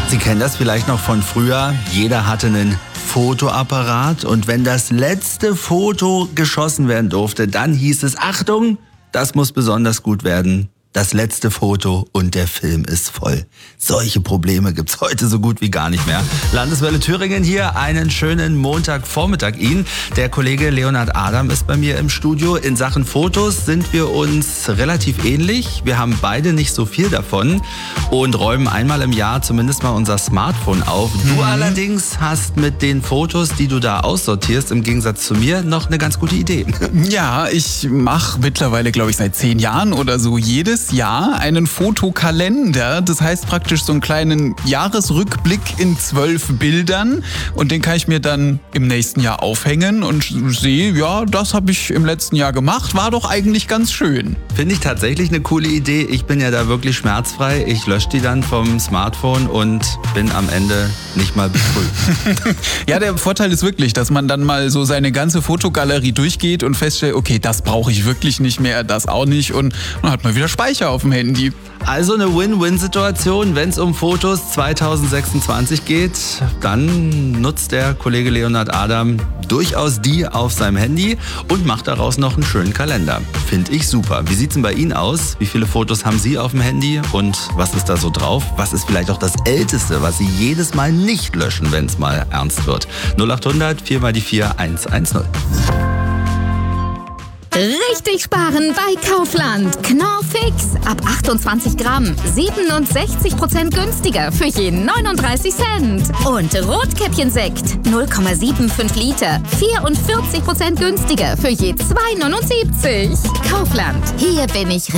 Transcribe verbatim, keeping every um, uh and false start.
Sie kennen das vielleicht noch von früher. Jeder hatte einen Fotoapparat und wenn das letzte Foto geschossen werden durfte, dann hieß es, Achtung, das muss besonders gut werden. Das letzte Foto und der Film ist voll. Solche Probleme gibt's heute so gut wie gar nicht mehr. Landeswelle Thüringen hier, einen schönen Montagvormittag Ihnen. Der Kollege Leonhard Adam ist bei mir im Studio. In Sachen Fotos sind wir uns relativ ähnlich. Wir haben beide nicht so viel davon und räumen einmal im Jahr zumindest mal unser Smartphone auf. Du mhm. allerdings hast mit den Fotos, die du da aussortierst, im Gegensatz zu mir, noch eine ganz gute Idee. Ja, ich mache mittlerweile, glaube ich, seit zehn Jahren oder so jedes Jahr einen Fotokalender. Das heißt praktisch so einen kleinen Jahresrückblick in zwölf Bildern. Und den kann ich mir dann im nächsten Jahr aufhängen und sehe, ja, das habe ich im letzten Jahr gemacht. War doch eigentlich ganz schön. Finde ich tatsächlich eine coole Idee. Ich bin ja da wirklich schmerzfrei. Ich lösche die dann vom Smartphone und bin am Ende nicht mal betrübt. Ja, der Vorteil ist wirklich, dass man dann mal so seine ganze Fotogalerie durchgeht und feststellt, okay, das brauche ich wirklich nicht mehr, das auch nicht. Und dann hat man wieder Speicher auf dem Handy. Also eine Win-Win-Situation, wenn es um Fotos zwanzig sechsundzwanzig geht, dann nutzt der Kollege Leonhard Adam durchaus die auf seinem Handy und macht daraus noch einen schönen Kalender. Finde ich super. Wie sieht's denn bei Ihnen aus? Wie viele Fotos haben Sie auf dem Handy und was ist da so drauf? Was ist vielleicht auch das Älteste, was Sie jedes Mal nicht löschen, wenn es mal ernst wird? null acht hundert vier mal die vier eins eins null. Richtig sparen bei Kaufland. Knorr Fix ab achtundzwanzig Gramm. siebenundsechzig Prozent günstiger für jeden neununddreißig Cent. Und Rotkäppchensekt null Komma fünfundsiebzig Liter. vierundvierzig Prozent günstiger für je zwei Euro neunundsiebzig. Kaufland. Hier bin ich